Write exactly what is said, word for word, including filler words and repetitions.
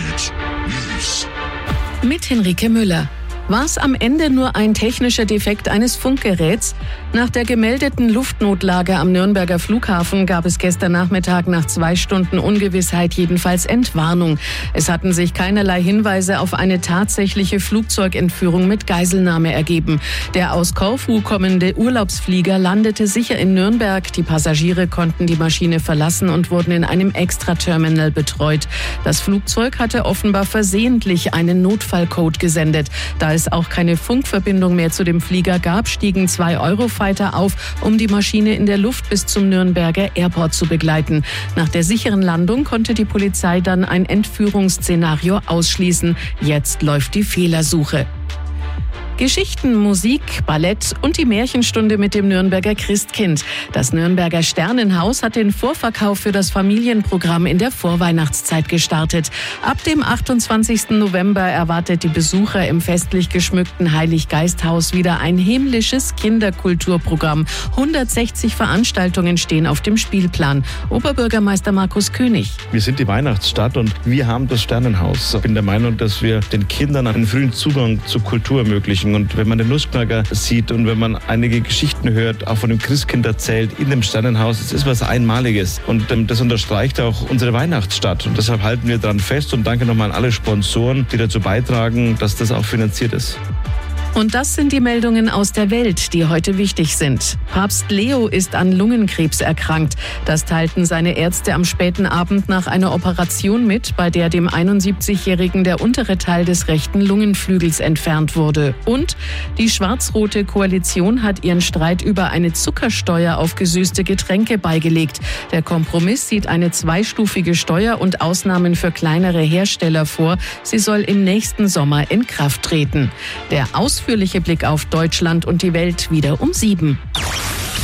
News. Mit Henrike Müller. War es am Ende nur ein technischer Defekt eines Funkgeräts? Nach der gemeldeten Luftnotlage am Nürnberger Flughafen gab es gestern Nachmittag nach zwei Stunden Ungewissheit jedenfalls Entwarnung. Es hatten sich keinerlei Hinweise auf eine tatsächliche Flugzeugentführung mit Geiselnahme ergeben. Der aus Korfu kommende Urlaubsflieger landete sicher in Nürnberg. Die Passagiere konnten die Maschine verlassen und wurden in einem Extraterminal betreut. Das Flugzeug hatte offenbar versehentlich einen Notfallcode gesendet. Da es auch keine Funkverbindung mehr zu dem Flieger gab, stiegen zwei Eurofighter auf, um die Maschine in der Luft bis zum Nürnberger Airport zu begleiten. Nach der sicheren Landung konnte die Polizei dann ein Entführungsszenario ausschließen. Jetzt läuft die Fehlersuche. Geschichten, Musik, Ballett und die Märchenstunde mit dem Nürnberger Christkind. Das Nürnberger Sternenhaus hat den Vorverkauf für das Familienprogramm in der Vorweihnachtszeit gestartet. Ab dem achtundzwanzigsten November erwartet die Besucher im festlich geschmückten Heiliggeisthaus wieder ein himmlisches Kinderkulturprogramm. hundertsechzig Veranstaltungen stehen auf dem Spielplan. Oberbürgermeister Markus König. Wir sind die Weihnachtsstadt und wir haben das Sternenhaus. Ich bin der Meinung, dass wir den Kindern einen frühen Zugang zur Kultur ermöglichen. Und wenn man den Nussknacker sieht und wenn man einige Geschichten hört, auch von dem Christkind erzählt in dem Sternenhaus, es ist was Einmaliges. Und ähm, das unterstreicht auch unsere Weihnachtsstadt. Und deshalb halten wir daran fest und danke nochmal an alle Sponsoren, die dazu beitragen, dass das auch finanziert ist. Und das sind die Meldungen aus der Welt, die heute wichtig sind. Papst Leo ist an Lungenkrebs erkrankt. Das teilten seine Ärzte am späten Abend nach einer Operation mit, bei der dem einundsiebzigjährigen der untere Teil des rechten Lungenflügels entfernt wurde. Und die schwarz-rote Koalition hat ihren Streit über eine Zuckersteuer auf gesüßte Getränke beigelegt. Der Kompromiss sieht eine zweistufige Steuer und Ausnahmen für kleinere Hersteller vor. Sie soll im nächsten Sommer in Kraft treten. Der Ausführliche Blick auf Deutschland und die Welt wieder um sieben.